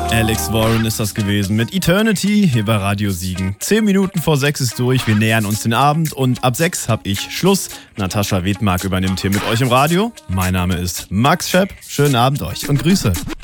Alex Warren ist das gewesen mit Eternity hier bei Radio Siegen. 10 Minuten vor 6 ist durch, wir nähern uns den Abend und ab 6 habe ich Schluss. Natascha Wedmark übernimmt hier mit euch im Radio. Mein Name ist Max Schepp. Schönen Abend euch und Grüße.